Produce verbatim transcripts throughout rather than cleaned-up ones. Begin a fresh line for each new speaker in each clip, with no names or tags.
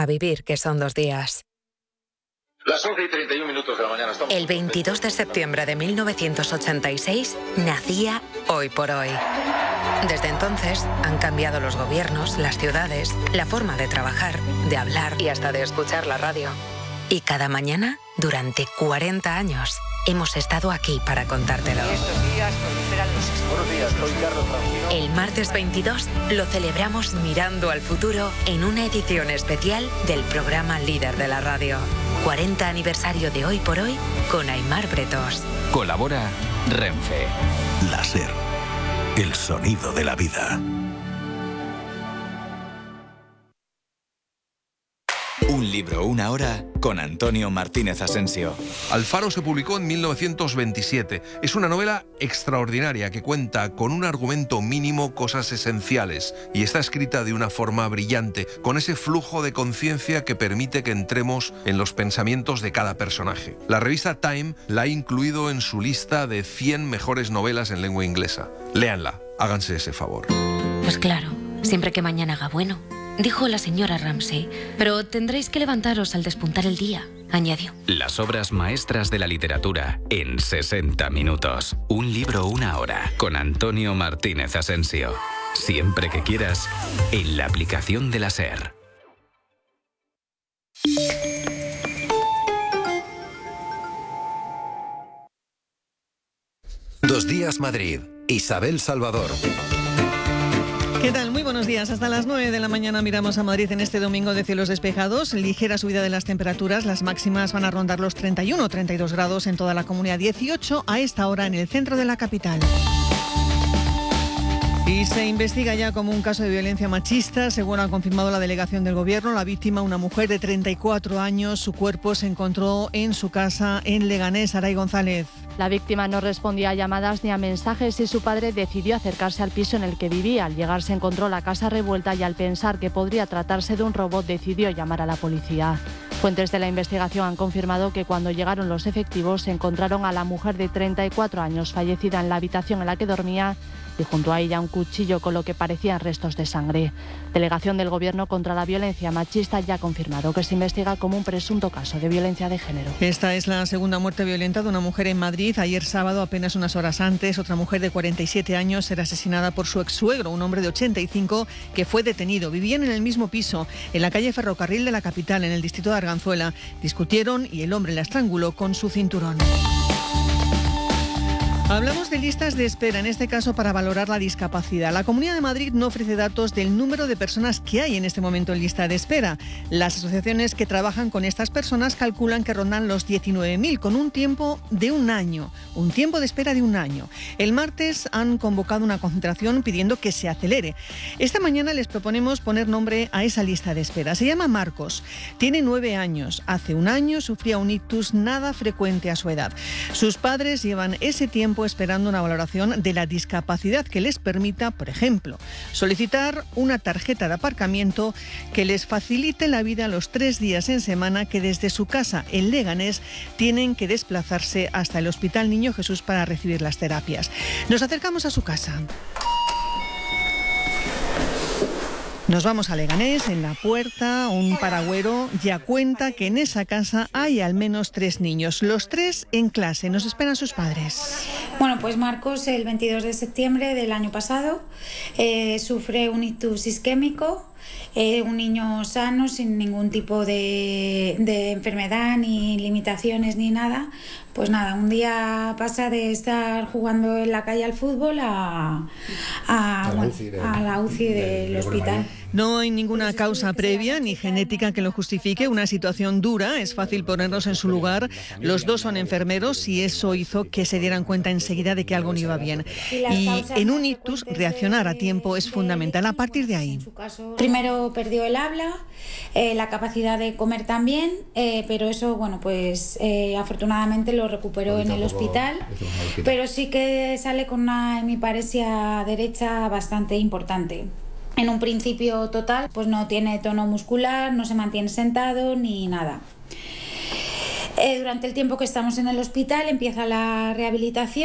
a vivir que son dos días.
Las once y treinta y un minutos de la mañana. Estamos
El veintidós de septiembre de mil novecientos ochenta y seis nacía Hoy por Hoy. Desde entonces han cambiado los gobiernos, las ciudades, la forma de trabajar, de hablar y hasta de escuchar la radio. Y cada mañana, durante cuarenta años, hemos estado aquí para contártelo.
Estos días proliferan los
Buenos días, soy Carlos Ramiro.
El martes veintidós lo celebramos mirando al futuro en una edición especial del programa líder de la radio. cuarenta aniversario de Hoy por Hoy con Aimar Bretos.
Colabora Renfe.
La SER, el sonido de la vida.
Un libro, una hora, con Antonio Martínez Asensio.
Alfaro se publicó en mil novecientos veintisiete. Es una novela extraordinaria que cuenta con un argumento mínimo cosas esenciales y está escrita de una forma brillante, con ese flujo de conciencia que permite que entremos en los pensamientos de cada personaje. La revista Time la ha incluido en su lista de cien mejores novelas en lengua inglesa. Léanla, háganse ese favor.
Pues claro, siempre que mañana haga bueno, dijo la señora Ramsay, pero tendréis que levantaros al despuntar el día, añadió.
Las obras maestras de la literatura en sesenta minutos. Un libro, una hora, con Antonio Martínez Asensio. Siempre que quieras, en la aplicación de la SER.
Dos Días Madrid. Isabel Salvador.
¿Qué tal? Muy buenos días. Hasta las nueve de la mañana miramos a Madrid en este domingo de cielos despejados. Ligera subida de las temperaturas. Las máximas van a rondar los treinta y uno, treinta y dos grados en toda la comunidad. dieciocho a esta hora en el centro de la capital. Y se investiga ya como un caso de violencia machista, según ha confirmado la delegación del Gobierno. La víctima, una mujer de treinta y cuatro años, su cuerpo se encontró en su casa en Leganés. Aray González.
La víctima no respondía a llamadas ni a mensajes y su padre decidió acercarse al piso en el que vivía. Al llegar se encontró la casa revuelta y al pensar que podría tratarse de un robo decidió llamar a la policía. Fuentes de la investigación han confirmado que cuando llegaron los efectivos se encontraron a la mujer de treinta y cuatro años fallecida en la habitación en la que dormía y junto a ella un cuchillo con lo que parecían restos de sangre. Delegación del Gobierno contra la violencia machista ya ha confirmado que se investiga como un presunto caso de violencia de género.
Esta es la segunda muerte violenta de una mujer en Madrid. Ayer sábado, apenas unas horas antes, otra mujer de cuarenta y siete años era asesinada por su ex-suegro, un hombre de ochenta y cinco que fue detenido. Vivían en el mismo piso, en la calle Ferrocarril de la capital, en el distrito de Arganzuela. Discutieron y el hombre la estranguló con su cinturón. Hablamos de listas de espera, en este caso para valorar la discapacidad. La Comunidad de Madrid no ofrece datos del número de personas que hay en este momento en lista de espera. Las asociaciones que trabajan con estas personas calculan que rondan los diecinueve mil, con un tiempo de un año, un tiempo de espera de un año. El martes han convocado una concentración pidiendo que se acelere. Esta mañana les proponemos poner nombre a esa lista de espera. Se llama Marcos, tiene nueve años. Hace un año sufría un ictus nada frecuente a su edad. Sus padres llevan ese tiempo esperando una valoración de la discapacidad que les permita, por ejemplo, solicitar una tarjeta de aparcamiento que les facilite la vida los tres días en semana que desde su casa en Leganés tienen que desplazarse hasta el Hospital Niño Jesús para recibir las terapias. Nos acercamos a su casa. Nos vamos a Leganés, en la puerta, un paragüero ya cuenta que en esa casa hay al menos tres niños, los tres en clase. Nos esperan sus padres.
Bueno, pues Marcos, el veintidós de septiembre del año pasado, eh, sufre un ictus isquémico. Eh, un niño sano, sin ningún tipo de, de enfermedad, ni limitaciones, ni nada. Pues nada, un día pasa de estar jugando en la calle al fútbol a, a, a, la, UCI de, a la UCI del de, de hospital.
No hay ninguna causa previa ni genética que lo justifique. Una situación dura, es fácil ponernos en su lugar. Los dos son enfermeros y eso hizo que se dieran cuenta enseguida de que algo no iba bien. Y en un ictus, reaccionar a tiempo es fundamental. A partir de ahí.
Primero perdió el habla, eh, la capacidad de comer también, eh, pero eso, bueno, pues eh, afortunadamente lo recuperó en el hospital, pero sí que sale con una hemiparesia derecha bastante importante. En un principio total, pues no tiene tono muscular, no se mantiene sentado ni nada. Eh, durante el tiempo que estamos en el hospital empieza la rehabilitación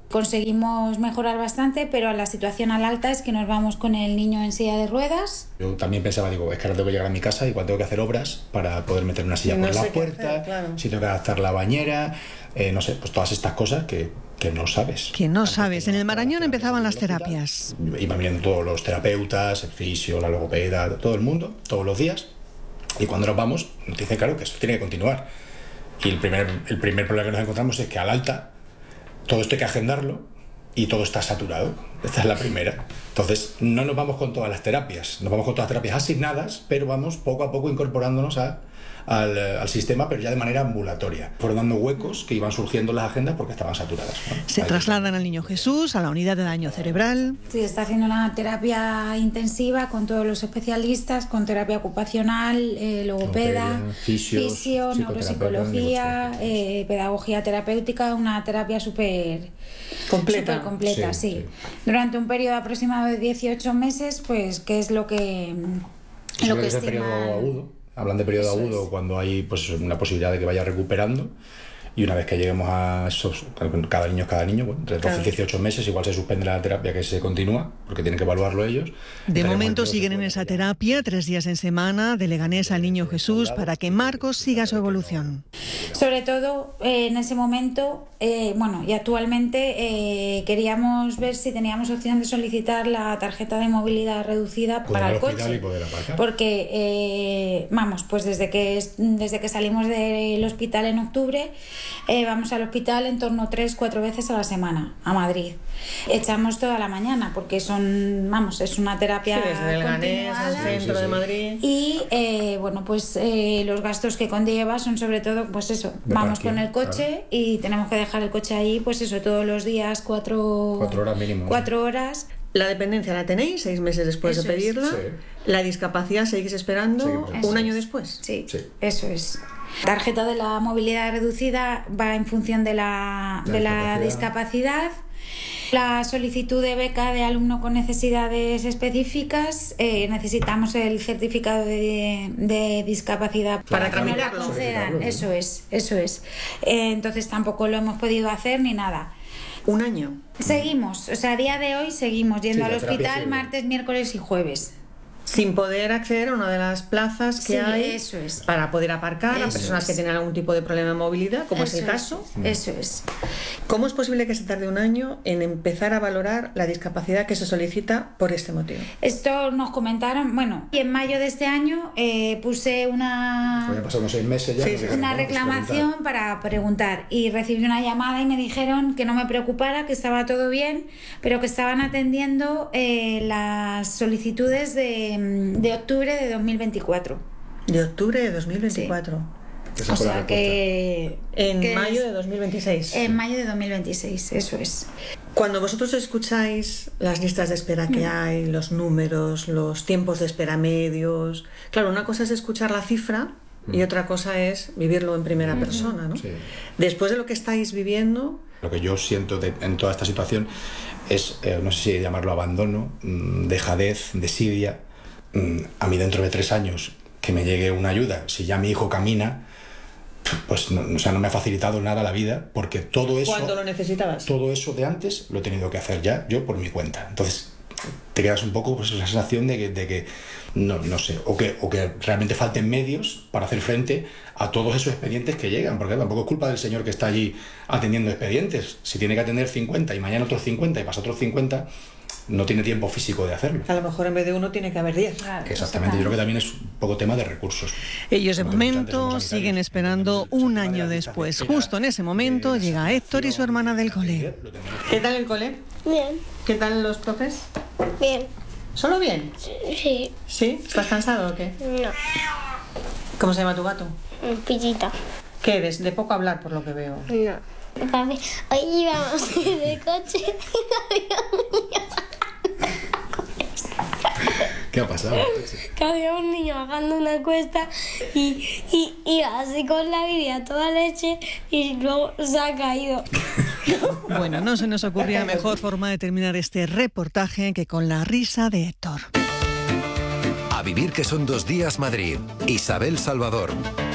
Conseguimos mejorar bastante, pero la situación al alta es que nos vamos con el niño en silla de ruedas.
Yo también pensaba, digo, es que ahora tengo que llegar a mi casa, igual tengo que hacer obras para poder meter una silla
No
por
sé
la
qué
puerta,
hacer, claro.
si tengo que adaptar la bañera, eh, no sé, pues todas estas cosas que, que no sabes.
Que no sabes. En el Marañón empezaban las terapias.
Iban viniendo todos los terapeutas, el fisio, la logopeda, todo el mundo, todos los días. Y cuando nos vamos, nos dicen, claro, que esto tiene que continuar. Y el primer, el primer problema que nos encontramos es que al alta todo esto hay que agendarlo y todo está saturado. Esta es la primera. Entonces, no nos vamos con todas las terapias, nos vamos con todas las terapias asignadas, pero vamos poco a poco incorporándonos a, al, al sistema, pero ya de manera ambulatoria. Fueron dando huecos que iban surgiendo en las agendas porque estaban saturadas, ¿no?
Se
Ahí
trasladan al niño Jesús a la unidad de daño cerebral.
Sí, está haciendo una terapia intensiva con todos los especialistas, con terapia ocupacional, eh, logopeda,
Logopedia, fisios,
fisio, neuropsicología,
psicoterapeuta,
eh, pedagogía terapéutica, una terapia súper
Completa.
súper completa,
Sí,
sí,
sí.
Durante un periodo aproximado de dieciocho meses, pues que es lo que,
Sí,
lo
creo
que
es el periodo
estima.
agudo. Hablan de periodo
Eso
agudo
es.
cuando hay pues una posibilidad de que vaya recuperando. Y una vez que lleguemos a esos, cada niño es cada niño, bueno, entre doce y dieciocho meses, igual se suspende la terapia que se continúa, porque tienen que evaluarlo ellos.
De
Estaremos
momento
entre
siguen
doce
en
y
esa
cuarenta.
terapia tres días en semana de Leganés al niño Jesús para que Marcos siga su evolución.
Sobre todo eh, en ese momento, eh, bueno, y actualmente eh, queríamos ver si teníamos opción de solicitar la tarjeta de movilidad reducida
Poder
para
ir
el
al hospital
coche.
y poder aparcar.
Porque, eh, vamos, pues desde que, es- desde que salimos del hospital en octubre, eh, vamos al hospital en torno a tres, cuatro veces a la semana, a Madrid. Echamos toda la mañana porque son, vamos, es una terapia continuada.
centro de Madrid.
Y eh, bueno, pues eh, los gastos que conlleva son sobre todo, pues eso,
De
vamos
parking,
con el coche
claro.
y tenemos que dejar el coche ahí, pues eso, todos los días, cuatro,
Cuatro horas mínimo.
cuatro horas.
La dependencia la tenéis seis meses después
Eso
de
es.
pedirla.
Sí.
La discapacidad seguís esperando
Seguimos
un
esperando.
año
Eso es.
después.
Sí,
Sí.
eso es. Tarjeta de la movilidad reducida va en función de la,
La
de la discapacidad. La solicitud de beca de alumno con necesidades específicas, eh, necesitamos el certificado de, de discapacidad
Para
que nos la
tramitarlo.
concedan.
Solicitarlo, ¿no?
Eso es, eso es. Eh, entonces tampoco lo hemos podido hacer ni nada.
Un año.
Seguimos, o sea, a día de hoy seguimos yendo
Sí,
al
la terapia
hospital
sigue.
martes, miércoles y jueves.
Sin poder acceder a una de las plazas que
Sí,
hay
eso es.
para poder aparcar a
Eso
personas
es.
que tienen algún tipo de problema de movilidad, como es
Eso
el caso.
Eso es.
¿Cómo es posible que se tarde un año en empezar a valorar la discapacidad que se solicita por este motivo?
Esto nos comentaron, bueno, y en mayo de este año eh, puse una,
Habían pasado unos seis meses ya.
Sí,
nos
sí.
dijeron,
una
bueno, pues
reclamación
preguntar.
para preguntar y recibí una llamada y me dijeron que no me preocupara, que estaba todo bien, pero que estaban atendiendo eh, las solicitudes de, de octubre de dos mil veinticuatro.
De octubre de dos mil veinticuatro.
Esa
O
fue la
sea
respuesta.
que...
En
que
mayo
es-
de dos mil veintiséis.
En mayo de dos mil veintiséis, eso es.
Cuando vosotros escucháis las listas de espera que hay, los números, los tiempos de espera medios, claro, una cosa es escuchar la cifra y otra cosa es vivirlo en primera persona, ¿no?
Sí.
Después de lo que estáis viviendo,
Lo que yo siento de- en toda esta situación es, eh, no sé si llamarlo abandono, mm, dejadez, desidia. Mm, a mí dentro de tres años que me llegue una ayuda, si ya mi hijo camina, pues no, o sea, no me ha facilitado nada la vida porque todo eso,
cuando lo necesitabas.
todo eso de antes lo he tenido que hacer ya yo por mi cuenta. Entonces te quedas un poco pues la sensación de que, de que no, no sé, o que, o que realmente falten medios para hacer frente a todos esos expedientes que llegan, porque tampoco es culpa del señor que está allí atendiendo expedientes. Si tiene que atender cincuenta y mañana otros cincuenta y pasa otros cincuenta, no tiene tiempo físico de hacerlo.
A lo mejor en vez de uno tiene que haber diez.
Exactamente, yo creo que también es un poco tema de recursos.
Ellos de
Como te he dicho antes,
momento
somos
siguen
sanitarios,
esperando
tenemos
un
esa
año
manera de
después.
espera,
Justo en ese momento
de
llega Héctor y su hermana del cole.
Lo tenemos.
¿Qué tal el cole?
Bien,
¿Qué tal los profes?
bien.
¿Solo bien?
Sí,
¿Sí? ¿Estás cansado o qué?
no.
¿Cómo se llama tu gato?
Pitita.
¿Qué eres? De poco hablar por lo que veo.
No. Papi, hoy íbamos en el coche y no había un niño.
¿Qué ha pasado?
Que había un niño bajando una cuesta y, y iba así con la bici a toda leche y luego se ha caído.
Bueno, no se nos ocurría mejor forma de terminar este reportaje que con la risa de Héctor.
A vivir que son dos días Madrid. Isabel Salvador.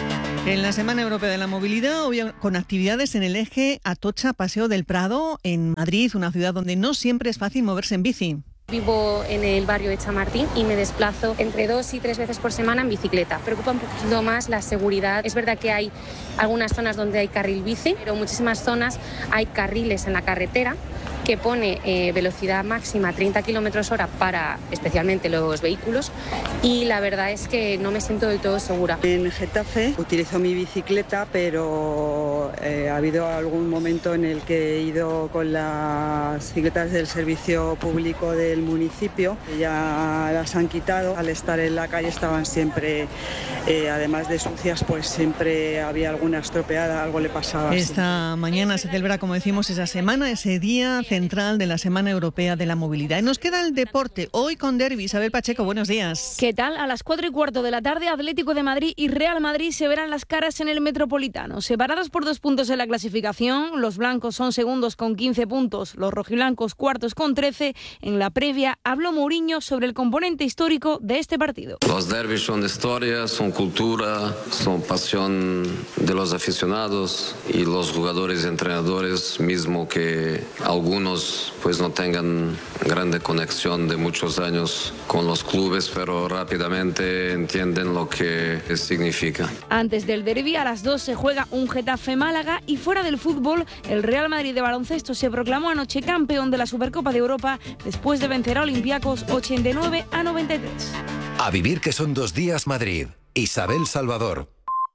En la Semana Europea de la Movilidad, hoy con actividades en el eje Atocha-Paseo del Prado, en Madrid, una ciudad donde no siempre es fácil moverse en bici.
Vivo en el barrio de Chamartín y me desplazo entre dos y tres veces por semana en bicicleta. Preocupa un poquito más la seguridad. Es verdad que hay algunas zonas donde hay carril bici, pero en muchísimas zonas hay carriles en la carretera que pone eh, velocidad máxima treinta kilómetros hora para especialmente los vehículos, y la verdad es que no me siento del todo segura.
En Getafe utilizo mi bicicleta, pero eh, ha habido algún momento en el que he ido con las bicicletas del servicio público del municipio, que ya las han quitado. Al estar en la calle estaban siempre, eh, además de sucias, pues siempre había alguna estropeada, algo le pasaba.
Esta así. Mañana se celebra, como decimos, esa semana, ese día central de la Semana Europea de la Movilidad. Y nos queda el deporte, hoy con derbi. Isabel Pacheco, buenos días.
¿Qué tal? A las cuatro y cuarto de la tarde, Atlético de Madrid y Real Madrid se verán las caras en el Metropolitano. Separados por dos puntos en la clasificación, los blancos son segundos con quince puntos, los rojiblancos cuartos con trece. En la previa habló Mourinho sobre el componente histórico de este partido.
Los derbis son historia, son cultura, son pasión de los aficionados y los jugadores y entrenadores, mismo que algunos pues no tengan grande conexión de muchos años con los clubes, pero rápidamente entienden lo que significa.
Antes del derbi, a las dos se juega un Getafe-Málaga, y fuera del fútbol, el Real Madrid de baloncesto se proclamó anoche campeón de la Supercopa de Europa después de vencer a Olympiacos ochenta y nueve a noventa y tres.
A vivir que son dos días Madrid. Isabel Salvador.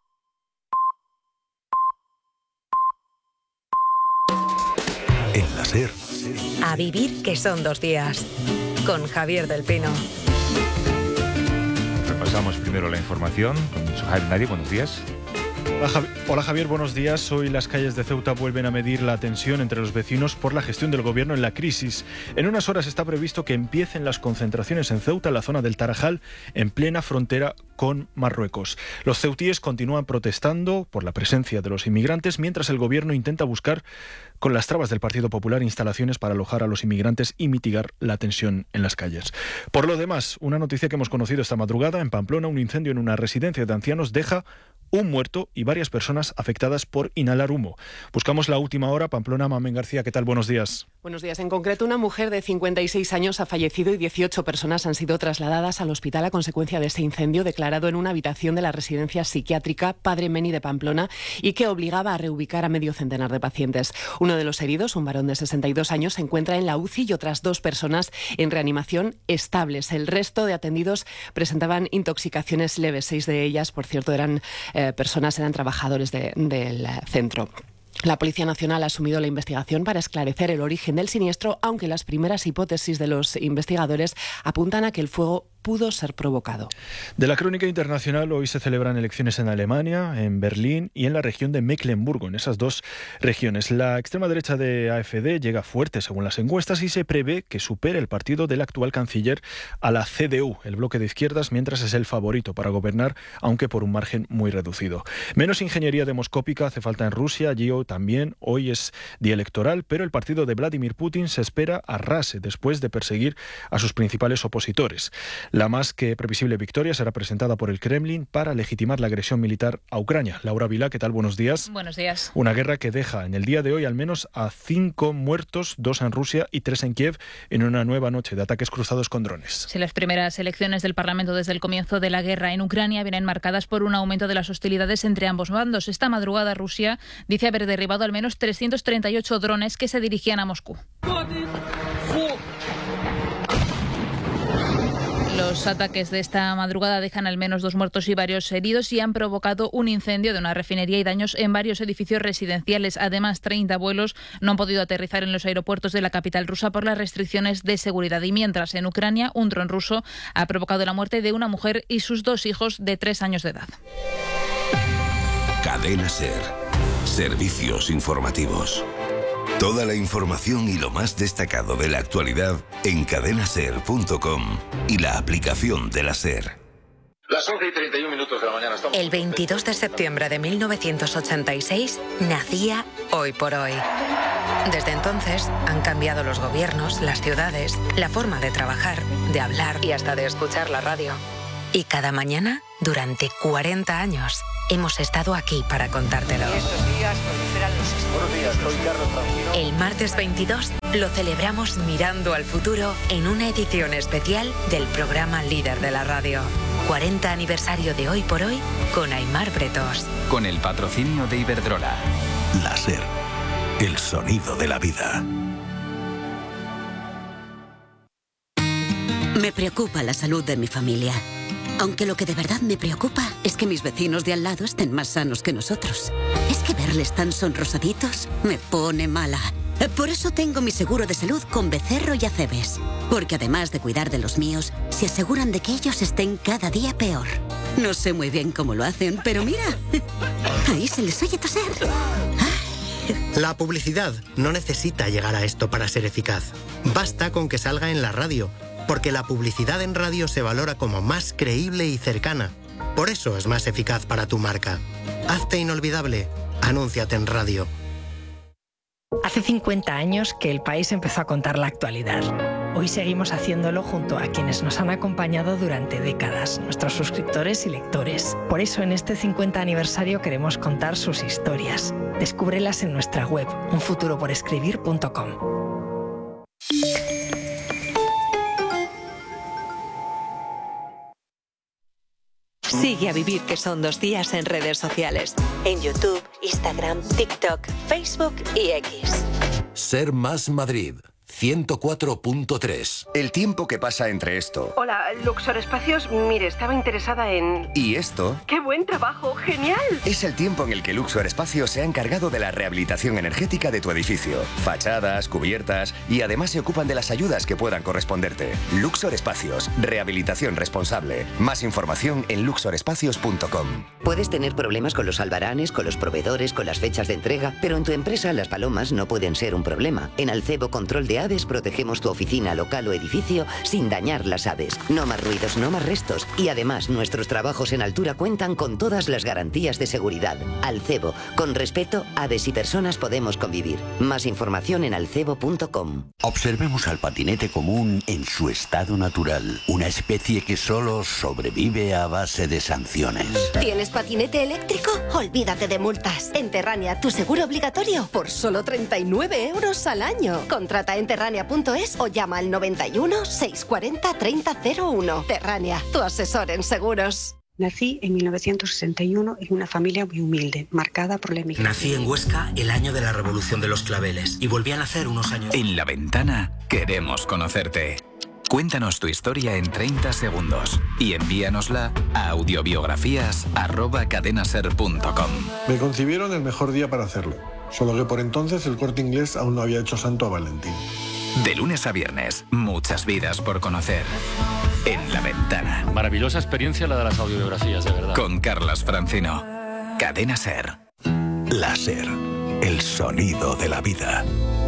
En la SER.
A vivir que son dos días. Con Javier del Pino.
Repasamos primero la información con Javier Nadie. Buenos días.
Hola, Javi- Hola Javier, buenos días. Hoy las calles de Ceuta vuelven a medir la tensión entre los vecinos por la gestión del gobierno en la crisis. En unas horas está previsto que empiecen las concentraciones en Ceuta, en la zona del Tarajal, en plena frontera con Marruecos. Los ceutíes continúan protestando por la presencia de los inmigrantes, mientras el gobierno intenta buscar, con las trabas del Partido Popular, instalaciones para alojar a los inmigrantes y mitigar la tensión en las calles. Por lo demás, una noticia que hemos conocido esta madrugada: en Pamplona, un incendio en una residencia de ancianos deja un muerto y varias personas afectadas por inhalar humo. Buscamos la última hora. Pamplona, Mamen García, ¿qué tal? Buenos días.
Buenos días. En concreto, una mujer de cincuenta y seis años ha fallecido y dieciocho personas han sido trasladadas al hospital a consecuencia de este incendio declarado en una habitación de la residencia psiquiátrica Padre Meni de Pamplona y que obligaba a reubicar a medio centenar de pacientes. Uno de los heridos, un varón de sesenta y dos años, se encuentra en la U C I y otras dos personas en reanimación estables. El resto de atendidos presentaban intoxicaciones leves. Seis de ellas, por cierto, eran eh, personas, eran trabajadores de, del centro. La Policía Nacional ha asumido la investigación para esclarecer el origen del siniestro, aunque las primeras hipótesis de los investigadores apuntan a que el fuego pudo ser provocado.
De la crónica internacional, hoy se celebran elecciones en Alemania, en Berlín y en la región de Mecklemburgo, en esas dos regiones. La extrema derecha de A F D llega fuerte según las encuestas y se prevé que supere el partido del actual canciller a la C D U, el bloque de izquierdas, mientras es el favorito para gobernar, aunque por un margen muy reducido. Menos ingeniería demoscópica hace falta en Rusia. Allí también hoy es día electoral, pero el partido de Vladimir Putin se espera arrase después de perseguir a sus principales opositores. La más que previsible victoria será presentada por el Kremlin para legitimar la agresión militar a Ucrania. Laura Vilá, ¿qué tal? Buenos días.
Buenos días.
Una guerra que deja en el día de hoy al menos a cinco muertos, dos en Rusia y tres en Kiev, en una nueva noche de ataques cruzados con drones.
Sí, las primeras elecciones del Parlamento desde el comienzo de la guerra en Ucrania vienen marcadas por un aumento de las hostilidades entre ambos bandos. Esta madrugada Rusia dice haber derribado al menos trescientos treinta y ocho drones que se dirigían a Moscú. Los ataques de esta madrugada dejan al menos dos muertos y varios heridos y han provocado un incendio de una refinería y daños en varios edificios residenciales. Además, treinta vuelos no han podido aterrizar en los aeropuertos de la capital rusa por las restricciones de seguridad. Y mientras, en Ucrania, un dron ruso ha provocado la muerte de una mujer y sus dos hijos de tres años de edad.
Cadena SER. Servicios informativos. Toda la información y lo más destacado de la actualidad en cadena ser punto com y la aplicación de la SER.
Las once y treinta y un minutos de la mañana estamos...
El veintidós de septiembre de mil novecientos ochenta y seis nacía Hoy por Hoy. Desde entonces han cambiado los gobiernos, las ciudades, la forma de trabajar, de hablar y hasta de escuchar la radio. Y cada mañana, durante cuarenta años, hemos estado aquí para contártelo.
Estos días proliferan los...
Buenos días, soy Carlos Francino.
El martes veintidós lo celebramos mirando al futuro en una edición especial del programa líder de la radio. cuarenta aniversario de Hoy por Hoy con Aimar Bretos.
Con el patrocinio de Iberdrola.
La SER, el sonido de la vida.
Me preocupa la salud de mi familia. Aunque lo que de verdad me preocupa es que mis vecinos de al lado estén más sanos que nosotros. Es que verles tan sonrosaditos me pone mala. Por eso tengo mi seguro de salud con Becerro y Acebes. Porque además de cuidar de los míos, se aseguran de que ellos estén cada día peor. No sé muy bien cómo lo hacen, pero mira, ahí se les oye toser.
La publicidad no necesita llegar a esto para ser eficaz. Basta con que salga en la radio, porque la publicidad en radio se valora como más creíble y cercana. Por eso es más eficaz para tu marca. Hazte inolvidable. Anúnciate en radio.
Hace cincuenta años que El País empezó a contar la actualidad. Hoy seguimos haciéndolo junto a quienes nos han acompañado durante décadas, nuestros suscriptores y lectores. Por eso en este cincuenta aniversario queremos contar sus historias. Descúbrelas en nuestra web, un futuro por escribir punto com.
Sigue a Vivir que son dos días en redes sociales. En YouTube, Instagram, TikTok, Facebook y X.
Ser Más Madrid, ciento cuatro punto tres.
El tiempo que pasa entre esto
Hola, Luxor Espacios, mire, estaba interesada en...
y esto
¡Qué buen trabajo! ¡Genial!
es el tiempo en el que Luxor Espacios se ha encargado de la rehabilitación energética de tu edificio. Fachadas, cubiertas y además se ocupan de las ayudas que puedan corresponderte. Luxor Espacios, rehabilitación responsable. Más información en luxor espacios punto com.
Puedes tener problemas con los albaranes, con los proveedores, con las fechas de entrega, pero en tu empresa las palomas no pueden ser un problema. En Alcebo Control de Aves protegemos tu oficina, local o edificio sin dañar las aves. No más ruidos, no más restos. Y además, nuestros trabajos en altura cuentan con todas las garantías de seguridad. Alcebo, con respeto, aves y personas podemos convivir. Más información en alcebo punto com.
Observemos al patinete común en su estado natural. Una especie que solo sobrevive a base de sanciones.
¿Tienes patinete eléctrico? Olvídate de multas. En Terrania, tu seguro obligatorio por solo treinta y nueve euros al año. Contrata en terrania punto es o llama al noventa y uno, seiscientos cuarenta, treinta cero uno. Terrania, tu asesor en seguros.
Nací en mil novecientos sesenta y uno en una familia muy humilde, marcada por la emigración.
Nací en Huesca el año de la Revolución de los Claveles y volví a nacer unos años.
En La Ventana queremos conocerte. Cuéntanos tu historia en treinta segundos y envíanosla a audiobiografías arroba cadenaser punto com.
Me concibieron el mejor día para hacerlo, solo que por entonces el Corte Inglés aún no había hecho santo a Valentín.
De lunes a viernes, muchas vidas por conocer. En La Ventana.
Maravillosa experiencia la de las audiobiografías, de verdad.
Con Carlas Francino. Cadena Ser.
La SER, el sonido de la vida.